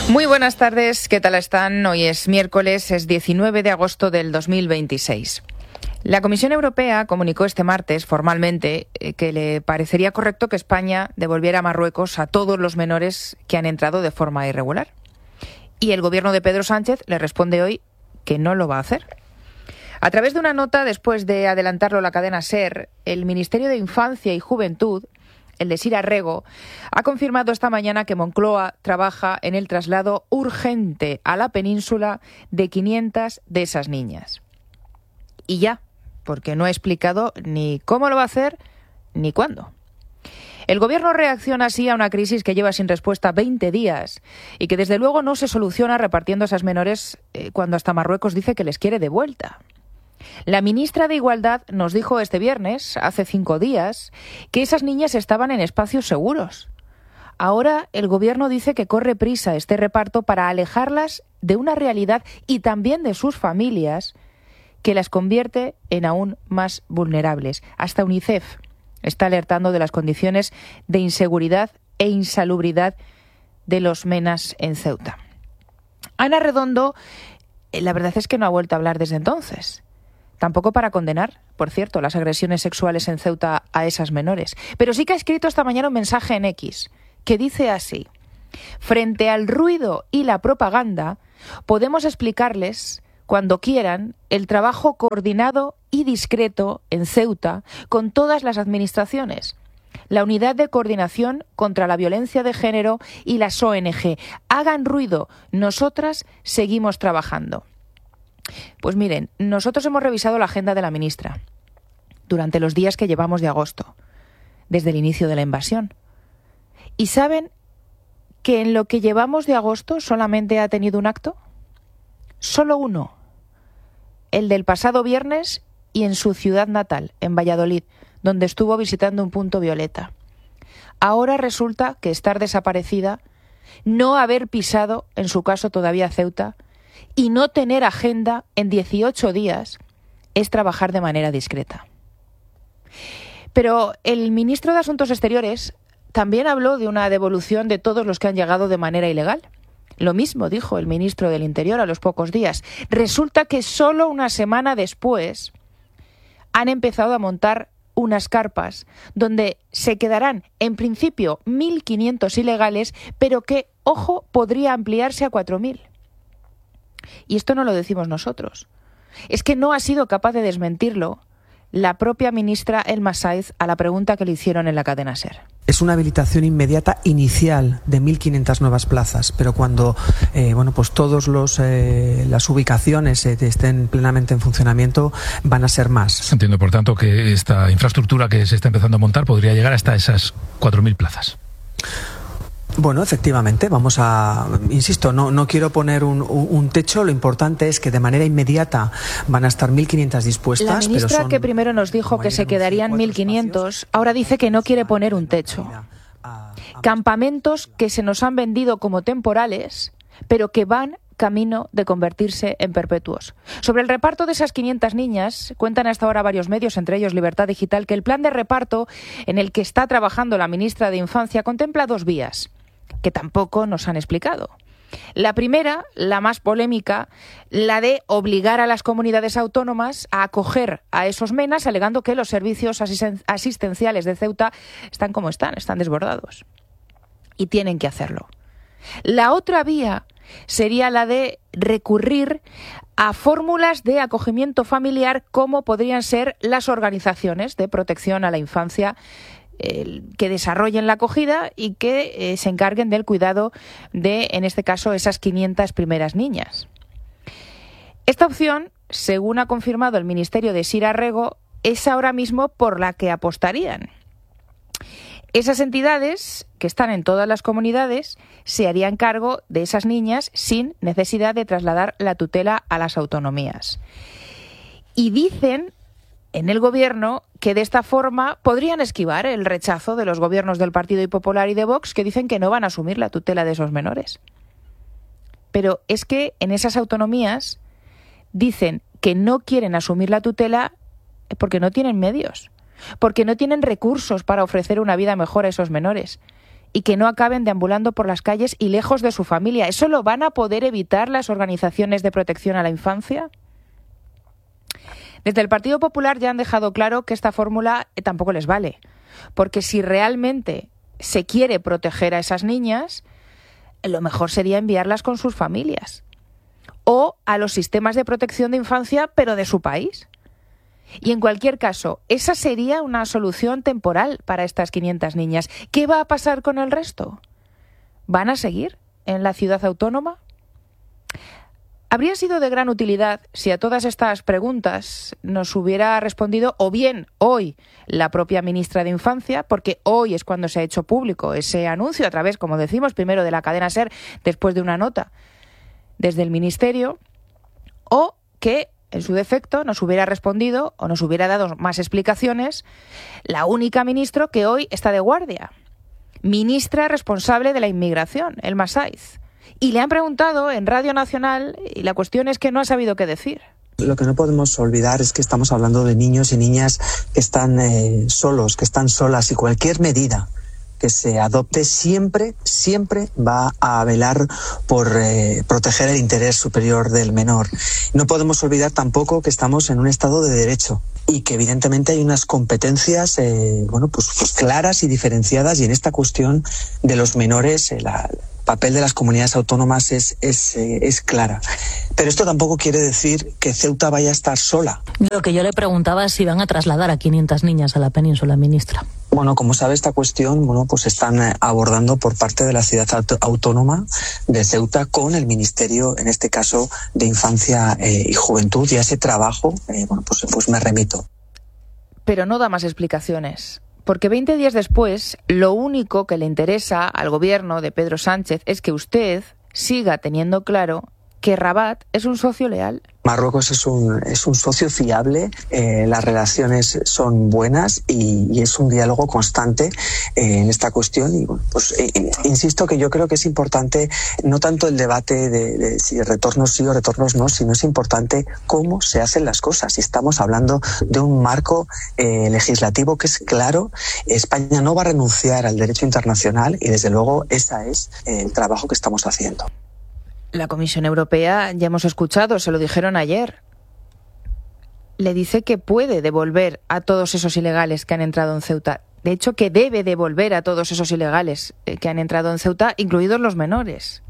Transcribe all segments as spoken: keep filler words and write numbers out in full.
Muy buenas tardes, ¿qué tal están? Hoy es miércoles, es diecinueve de agosto del dos mil veintiséis. La Comisión Europea comunicó este martes formalmente que le parecería correcto que España devolviera a Marruecos a todos los menores que han entrado de forma irregular. Y el gobierno de Pedro Sánchez le responde hoy que no lo va a hacer. A través de una nota, después de adelantarlo la cadena SER, el Ministerio de Infancia y Juventud, el de Sira Rego, ha confirmado esta mañana que Moncloa trabaja en el traslado urgente a la península de quinientas de esas niñas. Y ya, porque no ha explicado ni cómo lo va a hacer ni cuándo. El Gobierno reacciona así a una crisis que lleva sin respuesta veinte días y que desde luego no se soluciona repartiendo a esas menores eh, cuando hasta Marruecos dice que les quiere de vuelta. La ministra de Igualdad nos dijo este viernes, hace cinco días, que esas niñas estaban en espacios seguros. Ahora el Gobierno dice que corre prisa este reparto para alejarlas de una realidad y también de sus familias que las convierte en aún más vulnerables. Hasta UNICEF está alertando de las condiciones de inseguridad e insalubridad de los menas en Ceuta. Ana Redondo, la verdad es que no ha vuelto a hablar desde entonces. Tampoco para condenar, por cierto, las agresiones sexuales en Ceuta a esas menores. Pero sí que ha escrito esta mañana un mensaje en X que dice así: frente al ruido y la propaganda, podemos explicarles, cuando quieran, el trabajo coordinado y discreto en Ceuta con todas las administraciones, la Unidad de Coordinación contra la Violencia de Género y las O N G. Hagan ruido, nosotras seguimos trabajando. Pues miren, nosotros hemos revisado la agenda de la ministra durante los días que llevamos de agosto, desde el inicio de la invasión. ¿Y saben que en lo que llevamos de agosto solamente ha tenido un acto? Solo uno, el del pasado viernes y en su ciudad natal, en Valladolid, donde estuvo visitando un punto violeta. Ahora resulta que estar desaparecida, no haber pisado, en su caso todavía Ceuta, y no tener agenda en dieciocho días es trabajar de manera discreta. Pero el ministro de Asuntos Exteriores también habló de una devolución de todos los que han llegado de manera ilegal. Lo mismo dijo el ministro del Interior a los pocos días. Resulta que solo una semana después han empezado a montar unas carpas donde se quedarán en principio mil quinientos ilegales, pero que, ojo, podría ampliarse a cuatro mil. Y esto no lo decimos nosotros. Es que no ha sido capaz de desmentirlo la propia ministra Elma Sáez a la pregunta que le hicieron en la cadena SER. Es una habilitación inmediata inicial de mil quinientas nuevas plazas, pero cuando eh, bueno, pues todos los eh, las ubicaciones eh, estén plenamente en funcionamiento van a ser más. Entiendo, por tanto, que esta infraestructura que se está empezando a montar podría llegar hasta esas cuatro mil plazas. Bueno, efectivamente, vamos a, insisto, no, no quiero poner un, un techo, lo importante es que de manera inmediata van a estar mil quinientas dispuestas. La ministra, pero son, que primero nos dijo que se quedarían mil quinientos, ahora dice que no quiere poner un techo. Campamentos que se nos han vendido como temporales, pero que van camino de convertirse en perpetuos. Sobre el reparto de esas quinientas niñas, cuentan hasta ahora varios medios, entre ellos Libertad Digital, que el plan de reparto en el que está trabajando la ministra de Infancia contempla dos vías, que tampoco nos han explicado. La primera, la más polémica, la de obligar a las comunidades autónomas a acoger a esos menas, alegando que los servicios asisten- asistenciales de Ceuta están como están, están desbordados. Y tienen que hacerlo. La otra vía sería la de recurrir a fórmulas de acogimiento familiar, como podrían ser las organizaciones de protección a la infancia eh, que desarrollen la acogida y que eh, se encarguen del cuidado de, en este caso, esas quinientas primeras niñas. Esta opción, según ha confirmado el Ministerio de Sira Rego, es ahora mismo por la que apostarían. Esas entidades, que están en todas las comunidades, se harían cargo de esas niñas sin necesidad de trasladar la tutela a las autonomías. Y dicen en el Gobierno que de esta forma podrían esquivar el rechazo de los gobiernos del Partido Popular y de Vox, que dicen que no van a asumir la tutela de esos menores. Pero es que en esas autonomías dicen que no quieren asumir la tutela porque no tienen medios, porque no tienen recursos para ofrecer una vida mejor a esos menores y que no acaben deambulando por las calles y lejos de su familia. ¿Eso lo van a poder evitar las organizaciones de protección a la infancia? Desde el Partido Popular ya han dejado claro que esta fórmula tampoco les vale, porque si realmente se quiere proteger a esas niñas, lo mejor sería enviarlas con sus familias o a los sistemas de protección de infancia, pero de su país. Y en cualquier caso, esa sería una solución temporal para estas quinientas niñas. ¿Qué va a pasar con el resto? ¿Van a seguir en la ciudad autónoma? Habría sido de gran utilidad si a todas estas preguntas nos hubiera respondido o bien hoy la propia ministra de Infancia, porque hoy es cuando se ha hecho público ese anuncio a través, como decimos, primero de la cadena SER, después de una nota desde el Ministerio, o que en su defecto nos hubiera respondido o nos hubiera dado más explicaciones la única ministra que hoy está de guardia, ministra responsable de la inmigración, Elma Saiz. Y le han preguntado en Radio Nacional y la cuestión es que no ha sabido qué decir. Lo que no podemos olvidar es que estamos hablando de niños y niñas que están eh, solos, que están solas, y cualquier medida que se adopte siempre, siempre va a velar por eh, proteger el interés superior del menor. No podemos olvidar tampoco que estamos en un Estado de Derecho y que evidentemente hay unas competencias eh, bueno, pues, pues claras y diferenciadas, y en esta cuestión de los menores eh, la, el papel de las comunidades autónomas es, es, eh, es clara. Pero esto tampoco quiere decir que Ceuta vaya a estar sola. Lo que yo le preguntaba es si van a trasladar a quinientas niñas a la península, ministra. Bueno, como sabe, esta cuestión, bueno, pues están abordando por parte de la ciudad autónoma de Ceuta con el Ministerio, en este caso, de Infancia eh, y Juventud, y a ese trabajo, eh, bueno, pues, pues me remito. Pero no da más explicaciones, porque veinte días después, lo único que le interesa al gobierno de Pedro Sánchez es que usted siga teniendo claro que Rabat es un socio leal. Marruecos es un, es un socio fiable, eh, las relaciones son buenas y, y es un diálogo constante eh, en esta cuestión. Y bueno, pues eh, insisto que yo creo que es importante no tanto el debate de, de si retornos sí o retornos no, sino es importante cómo se hacen las cosas. Y estamos hablando de un marco eh, legislativo que es claro. España no va a renunciar al derecho internacional y desde luego ese es el trabajo que estamos haciendo. La Comisión Europea, ya hemos escuchado, se lo dijeron ayer, le dice que puede devolver a todos esos ilegales que han entrado en Ceuta. De hecho, que debe devolver a todos esos ilegales que han entrado en Ceuta, incluidos los menores.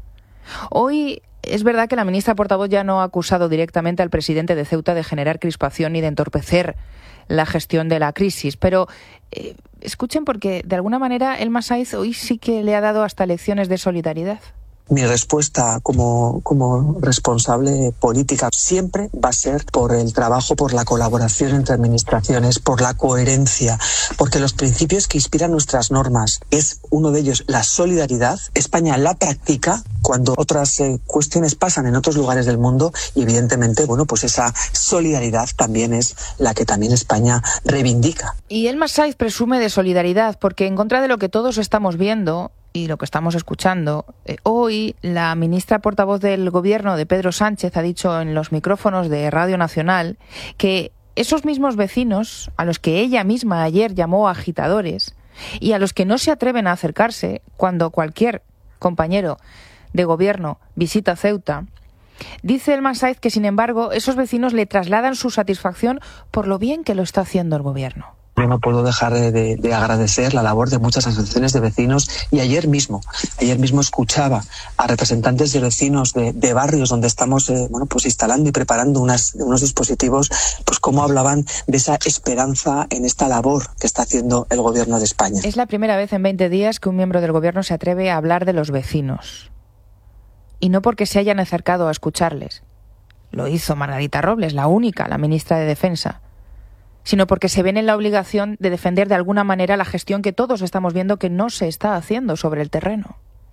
Hoy es verdad que la ministra portavoz ya no ha acusado directamente al presidente de Ceuta de generar crispación y de entorpecer la gestión de la crisis, pero eh, escuchen, porque de alguna manera Elma Saiz hoy sí que le ha dado hasta lecciones de solidaridad. Mi respuesta como, como responsable política siempre va a ser por el trabajo, por la colaboración entre administraciones, por la coherencia, porque los principios que inspiran nuestras normas es uno de ellos, la solidaridad. España la practica cuando otras eh, cuestiones pasan en otros lugares del mundo y evidentemente, bueno, pues esa solidaridad también es la que también España reivindica. Y Elma Saiz presume de solidaridad porque en contra de lo que todos estamos viendo y lo que estamos escuchando, eh, hoy la ministra portavoz del gobierno de Pedro Sánchez ha dicho en los micrófonos de Radio Nacional que esos mismos vecinos a los que ella misma ayer llamó agitadores y a los que no se atreven a acercarse cuando cualquier compañero de gobierno visita Ceuta, dice Elma Saiz que sin embargo esos vecinos le trasladan su satisfacción por lo bien que lo está haciendo el gobierno. No puedo dejar de, de, de agradecer la labor de muchas asociaciones de vecinos y ayer mismo, ayer mismo escuchaba a representantes de vecinos de, de barrios donde estamos eh, bueno, pues instalando y preparando unas, unos dispositivos, pues cómo hablaban de esa esperanza en esta labor que está haciendo el gobierno de España. Es la primera vez en veinte días que un miembro del gobierno se atreve a hablar de los vecinos. Y no porque se hayan acercado a escucharles. Lo hizo Margarita Robles, la única, la ministra de Defensa, sino porque se ven en la obligación de defender de alguna manera la gestión que todos estamos viendo que no se está haciendo sobre el terreno.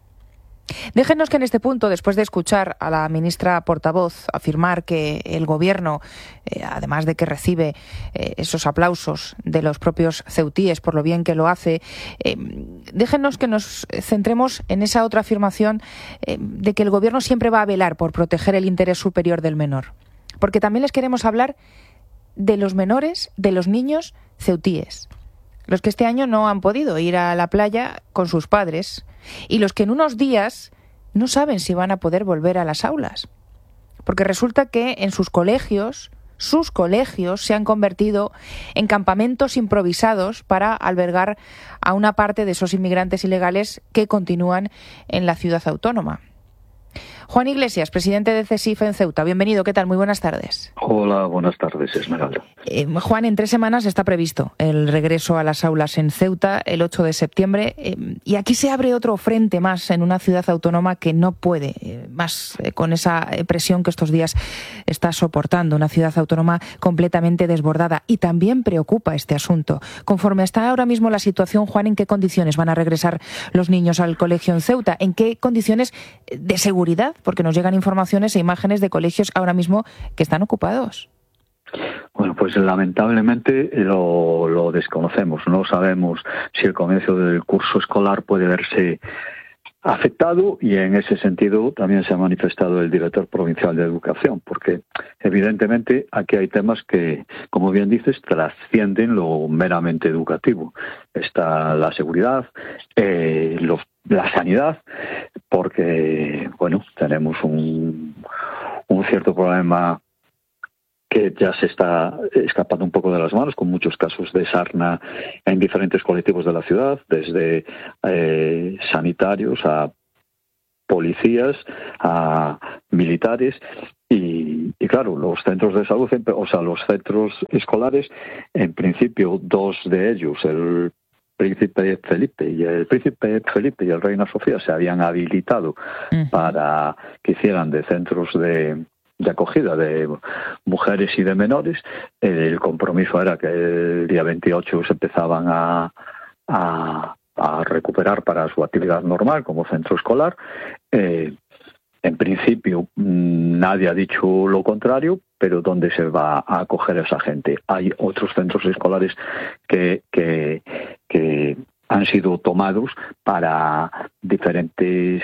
Déjenos que en este punto, después de escuchar a la ministra portavoz afirmar que el gobierno, eh, además de que recibe eh, esos aplausos de los propios ceutíes por lo bien que lo hace, eh, déjenos que nos centremos en esa otra afirmación eh, de que el gobierno siempre va a velar por proteger el interés superior del menor. Porque también les queremos hablar de los menores, de los niños ceutíes. los que este año no han podido ir a la playa con sus padres y los que en unos días no saben si van a poder volver a las aulas. Porque resulta que en sus colegios, sus colegios se han convertido en campamentos improvisados para albergar a una parte de esos inmigrantes ilegales que continúan en la ciudad autónoma. Juan Iglesias, presidente de CESIF en Ceuta. Bienvenido, ¿qué tal? Muy buenas tardes. Hola, buenas tardes, Esmeralda. Eh, Juan, en tres semanas está previsto el regreso a las aulas en Ceuta, el ocho de septiembre, eh, y aquí se abre otro frente más en una ciudad autónoma que no puede eh, más eh, con esa presión que estos días está soportando, una ciudad autónoma completamente desbordada, y también preocupa este asunto. Conforme está ahora mismo la situación, Juan, ¿en qué condiciones van a regresar los niños al colegio en Ceuta? ¿En qué condiciones de seguridad? Porque nos llegan informaciones e imágenes de colegios ahora mismo que están ocupados. Bueno, pues lamentablemente lo, lo desconocemos. No sabemos si el comienzo del curso escolar puede verse afectado, y en ese sentido también se ha manifestado el director provincial de Educación, porque evidentemente aquí hay temas que, como bien dices, trascienden lo meramente educativo. Está la seguridad, eh, los, la sanidad, porque, bueno, tenemos un, un cierto problema que ya se está escapando un poco de las manos, con muchos casos de sarna en diferentes colectivos de la ciudad, desde eh, sanitarios a policías, a militares, y, y claro, los centros de salud, o sea, los centros escolares, en principio, dos de ellos, el Príncipe Felipe y el Príncipe Felipe y el Reina Sofía, se habían habilitado uh-huh. para que hicieran de centros de de acogida de mujeres y de menores. El compromiso era que el día veintiocho se empezaban a, a, a recuperar para su actividad normal como centro escolar. Eh, en principio nadie ha dicho lo contrario, pero ¿dónde se va a acoger a esa gente? Hay otros centros escolares que, que, que han sido tomados para diferentes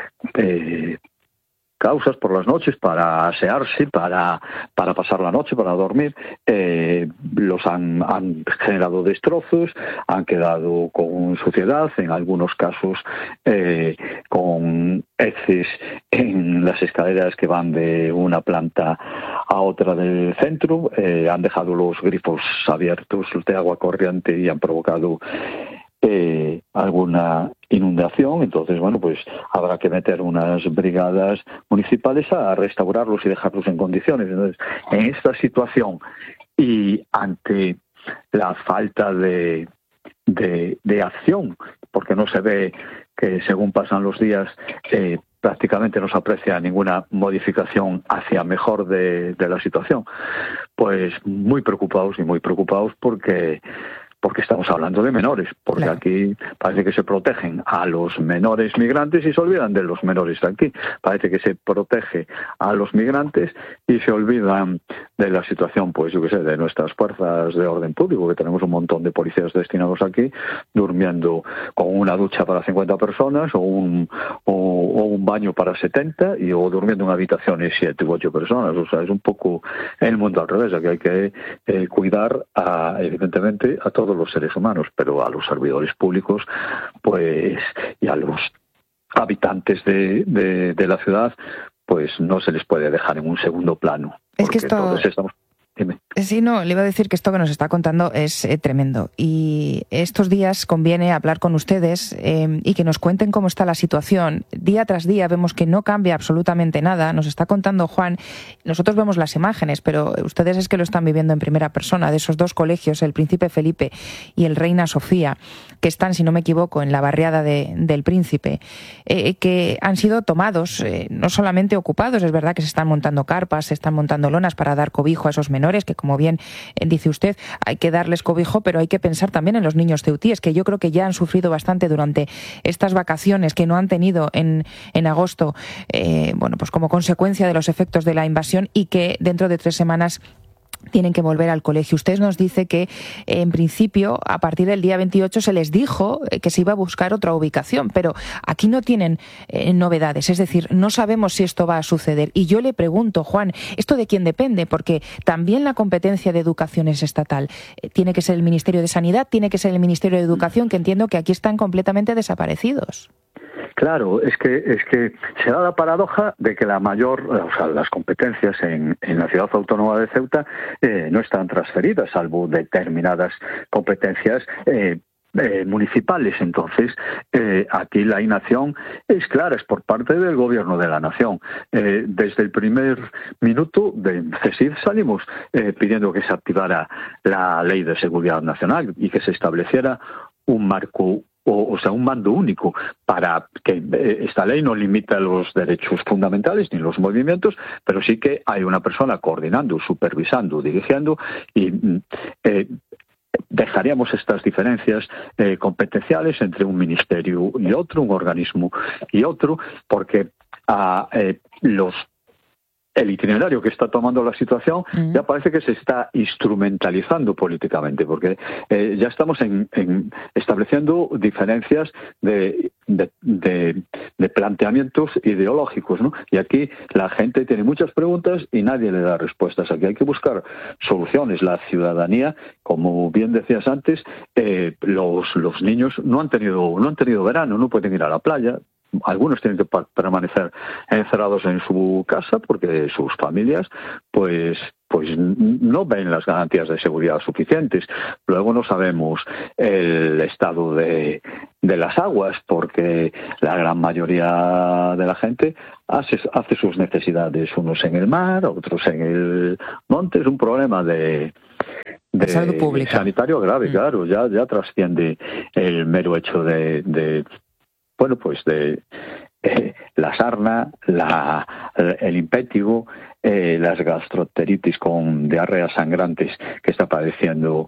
eh, causas por las noches, para asearse, para para pasar la noche, para dormir. Eh, los han, han generado destrozos, han quedado con suciedad, en algunos casos eh, con heces en las escaleras que van de una planta a otra del centro, eh, han dejado los grifos abiertos de agua corriente y han provocado Eh, alguna inundación. Entonces, bueno, pues habrá que meter unas brigadas municipales a restaurarlos y dejarlos en condiciones. Entonces, en esta situación y ante la falta de, de, de acción, porque no se ve que según pasan los días eh, prácticamente no se aprecia ninguna modificación hacia mejor de, de la situación, pues muy preocupados y muy preocupados porque porque estamos hablando de menores, porque claro, aquí parece que se protegen a los menores migrantes y se olvidan de los menores de aquí. Parece que se protege a los migrantes y se olvidan de la situación, pues yo qué sé, de nuestras fuerzas de orden público, que tenemos un montón de policías destinados aquí, durmiendo con una ducha para cincuenta personas o un, o, o un baño para setenta, y o durmiendo en habitaciones siete u ocho personas. O sea, es un poco el mundo al revés. Aquí hay que eh, cuidar, a, evidentemente, a todos los seres humanos, pero a los servidores públicos, pues, y a los habitantes de, de, de la ciudad, pues no se les puede dejar en un segundo plano. Es que esto... todos estamos... Dime. Sí, no, le iba a decir que esto que nos está contando es eh, tremendo, y estos días conviene hablar con ustedes eh, y que nos cuenten cómo está la situación. Día tras día vemos que no cambia absolutamente nada. Nos está contando Juan, nosotros vemos las imágenes, pero ustedes es que lo están viviendo en primera persona, de esos dos colegios, el Príncipe Felipe y el Reina Sofía, que están, si no me equivoco, en la barriada de, del Príncipe, eh, que han sido tomados, eh, no solamente ocupados. Es verdad que se están montando carpas, se están montando lonas para dar cobijo a esos menores, que como bien dice usted, hay que darles cobijo, pero hay que pensar también en los niños ceutíes, que yo creo que ya han sufrido bastante durante estas vacaciones que no han tenido en, en agosto, eh, bueno, pues como consecuencia de los efectos de la invasión, y que dentro de tres semanas tienen que volver al colegio. Usted nos dice que, en principio, a partir del día veintiocho se les dijo que se iba a buscar otra ubicación, pero aquí no tienen eh, novedades, es decir, no sabemos si esto va a suceder. Y yo le pregunto, Juan, ¿esto de quién depende? Porque también la competencia de educación es estatal. Eh, tiene que ser el Ministerio de Sanidad, tiene que ser el Ministerio de Educación, que entiendo que aquí están completamente desaparecidos. Claro, es que es que se da la paradoja de que la mayor, o sea, las competencias en, en la ciudad autónoma de Ceuta eh, no están transferidas, salvo determinadas competencias eh, eh, municipales. Entonces, eh, aquí la inacción es clara, es por parte del gobierno de la nación. Eh, desde el primer minuto de CESID salimos eh, pidiendo que se activara la Ley de Seguridad Nacional y que se estableciera un marco, O, o sea, un mando único, para que eh, esta ley no limita los derechos fundamentales ni los movimientos, pero sí que hay una persona coordinando, supervisando, dirigiendo, y eh, dejaríamos estas diferencias eh, competenciales entre un ministerio y otro, un organismo y otro, porque a eh, los el itinerario que está tomando la situación mm. ya parece que se está instrumentalizando políticamente, porque eh, ya estamos en, en estableciendo diferencias de, de, de, de planteamientos ideológicos, ¿no? Y aquí la gente tiene muchas preguntas y nadie le da respuestas. Aquí hay que buscar soluciones. La ciudadanía, como bien decías antes, eh, los, los niños no han tenido, no han tenido verano, no pueden ir a la playa. Algunos tienen que permanecer encerrados en su casa porque sus familias pues pues no ven las garantías de seguridad suficientes. Luego no sabemos el estado de, de las aguas, porque la gran mayoría de la gente hace, hace sus necesidades, unos en el mar, otros en el monte. Es un problema de de salud pública, sanitario grave, mm. claro, ya ya trasciende el mero hecho de, de bueno, pues de eh, la sarna, la, el impétigo, eh, las gastroenteritis con diarreas sangrantes que está padeciendo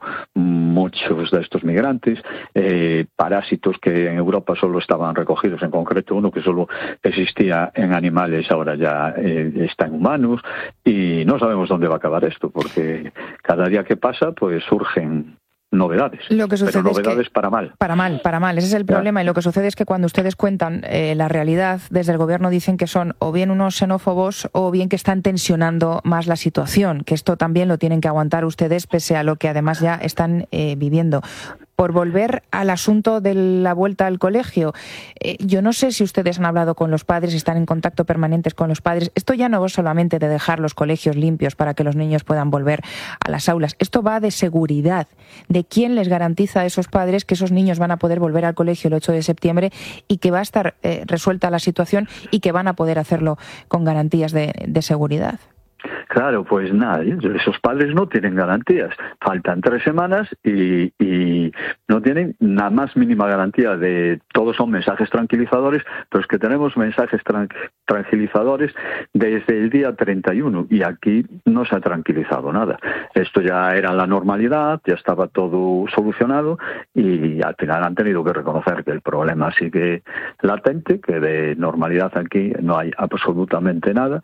muchos de estos migrantes, eh, parásitos que en Europa solo estaban recogidos, en concreto uno que solo existía en animales, ahora ya eh, está en humanos, y no sabemos dónde va a acabar esto, porque cada día que pasa pues surgen novedades, lo que sucede pero novedades es que, para mal. Para mal, para mal, ese es el problema. Y lo que sucede es que cuando ustedes cuentan eh, la realidad, desde el gobierno dicen que son o bien unos xenófobos o bien que están tensionando más la situación, que esto también lo tienen que aguantar ustedes pese a lo que además ya están eh, viviendo. Por volver al asunto de la vuelta al colegio, eh, yo no sé si ustedes han hablado con los padres, están en contacto permanentes con los padres. Esto ya no va solamente de dejar los colegios limpios para que los niños puedan volver a las aulas. Esto va de seguridad, de quién les garantiza a esos padres que esos niños van a poder volver al colegio el ocho de septiembre y que va a estar eh, resuelta la situación y que van a poder hacerlo con garantías de, de seguridad. Claro, pues nada, esos padres no tienen garantías. Faltan tres semanas y, y no tienen la más mínima garantía de... Todos son mensajes tranquilizadores, pero es que tenemos mensajes tran- tranquilizadores desde el día treinta y uno y aquí no se ha tranquilizado nada. Esto ya era la normalidad, ya estaba todo solucionado y al final han tenido que reconocer que el problema sigue latente, que de normalidad aquí no hay absolutamente nada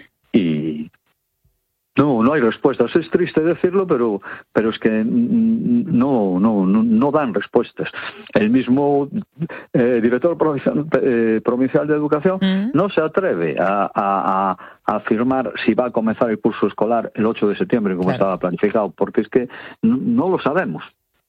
y... No, no hay respuestas. Es triste decirlo, pero pero es que no no no, no dan respuestas. El mismo eh, director provincial, eh, provincial de Educación mm. no se atreve a, a, a afirmar si va a comenzar el curso escolar el ocho de septiembre, como claro. estaba planificado, porque es que no, no lo sabemos.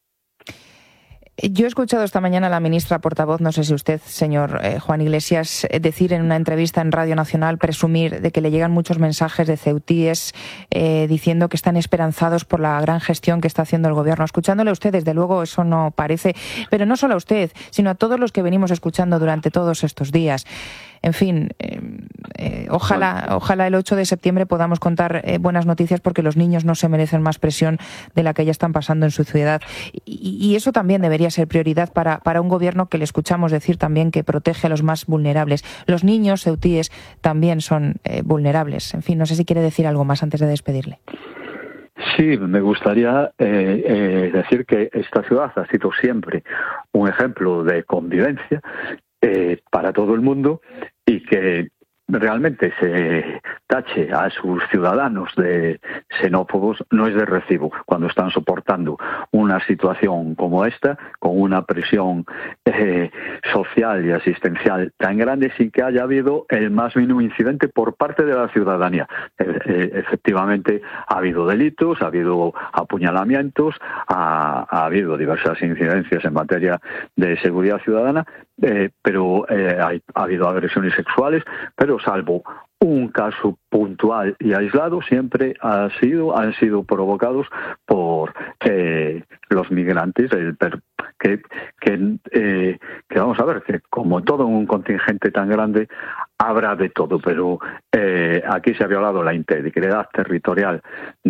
Yo he escuchado esta mañana a la ministra portavoz, no sé si usted, señor eh, Juan Iglesias, decir en una entrevista en Radio Nacional, presumir de que le llegan muchos mensajes de ceutíes eh, diciendo que están esperanzados por la gran gestión que está haciendo el gobierno. Escuchándole a usted, desde luego, eso no parece, pero no solo a usted, sino a todos los que venimos escuchando durante todos estos días. En fin, eh, eh, ojalá, ojalá el ocho de septiembre podamos contar eh, buenas noticias, porque los niños no se merecen más presión de la que ya están pasando en su ciudad. Y, y eso también debería ser prioridad para, para un gobierno que le escuchamos decir también que protege a los más vulnerables. Los niños ceutíes también son eh, vulnerables. En fin, no sé si quiere decir algo más antes de despedirle. Sí, me gustaría eh, eh, decir que esta ciudad ha sido siempre un ejemplo de convivencia Eh, para todo el mundo y que realmente se tache a sus ciudadanos de xenófobos no es de recibo cuando están soportando una situación como esta, con una presión eh, social y asistencial tan grande sin que haya habido el más mínimo incidente por parte de la ciudadanía. Eh, eh, efectivamente ha habido delitos, ha habido apuñalamientos, ha, ha habido diversas incidencias en materia de seguridad ciudadana, eh, pero eh, hay, ha habido agresiones sexuales, pero salvo un caso puntual y aislado, siempre ha sido, han sido provocados por eh, los migrantes, el per, que, que, eh, que vamos a ver, que como todo un contingente tan grande, habrá de todo, pero eh, aquí se ha violado la integridad territorial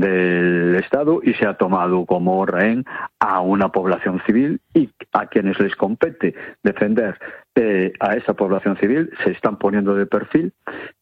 del Estado y se ha tomado como rehén a una población civil, y a quienes les compete defender eh, a esa población civil se están poniendo de perfil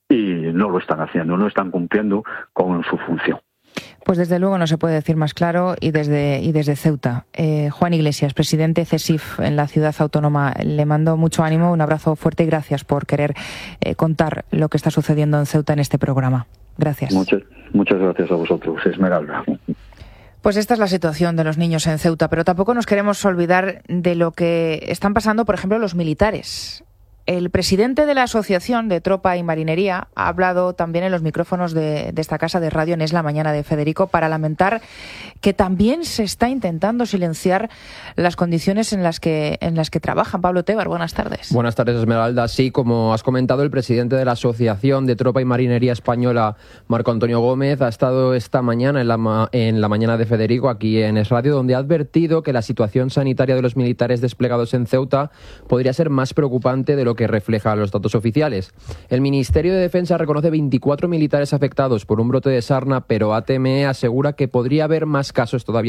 y no lo están haciendo, no están cumpliendo con su función. Pues desde luego no se puede decir más claro, y desde y desde Ceuta. Eh, Juan Iglesias, presidente C E S I F en la ciudad autónoma, le mando mucho ánimo, un abrazo fuerte y gracias por querer eh, contar lo que está sucediendo en Ceuta en este programa. Gracias. Muchas, muchas gracias a vosotros, Esmeralda. Pues esta es la situación de los niños en Ceuta, pero tampoco nos queremos olvidar de lo que están pasando, por ejemplo, los militares. El presidente de la Asociación de Tropa y Marinería ha hablado también en los micrófonos de, de esta casa de radio en Es la Mañana de Federico para lamentar que también se está intentando silenciar las condiciones en las que en las que trabajan. Pablo Tebar, buenas tardes. Buenas tardes, Esmeralda. Sí, como has comentado, el presidente de la Asociación de Tropa y Marinería Española, Marco Antonio Gómez, ha estado esta mañana en la, en la Mañana de Federico, aquí en Es Radio, donde ha advertido que la situación sanitaria de los militares desplegados en Ceuta podría ser más preocupante de lo que que refleja los datos oficiales. El Ministerio de Defensa reconoce veinticuatro militares afectados por un brote de sarna, pero A T M E asegura que podría haber más casos todavía